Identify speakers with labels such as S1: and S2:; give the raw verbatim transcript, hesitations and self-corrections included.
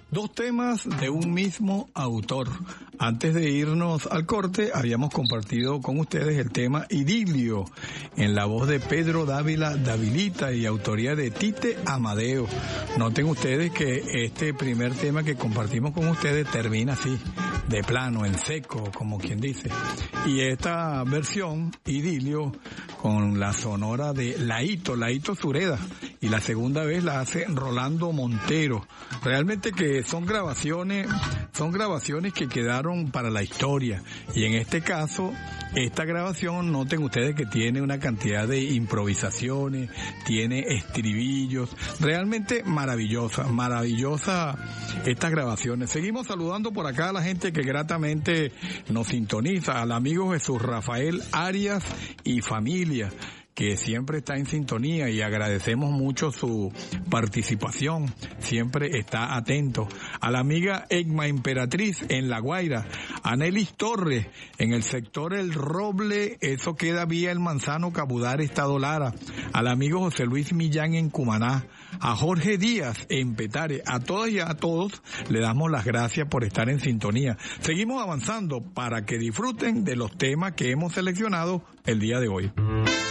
S1: Dos temas de un mismo autor. Antes de irnos al corte, habíamos compartido con ustedes el tema Idilio, en la voz de Pedro Dávila Davilita y autoría de Tite Amadeo. Noten ustedes que este primer tema que compartimos con ustedes termina así, de plano, en seco, como quien dice. Y esta versión, Idilio, con la sonora de Laito, Laito Sureda, y la segunda vez la hace Rolando Montero. Realmente que son grabaciones, son grabaciones que quedaron para la historia. Y en este caso, esta grabación, noten ustedes que tiene una cantidad de improvisaciones, tiene estribillos, realmente maravillosa, maravillosa estas grabaciones. Seguimos saludando por acá a la gente que gratamente nos sintoniza, al amigo Jesús Rafael Arias y familia, que siempre está en sintonía y agradecemos mucho su participación, siempre está atento. A la amiga Egma Emperatriz en La Guaira, a Nelis Torres en el sector El Roble, eso queda vía El Manzano, Cabudare, Estado Lara, al amigo José Luis Millán en Cumaná, a Jorge Díaz en Petare, a todas y a todos le damos las gracias por estar en sintonía. Seguimos avanzando para que disfruten de los temas que hemos seleccionado el día de hoy.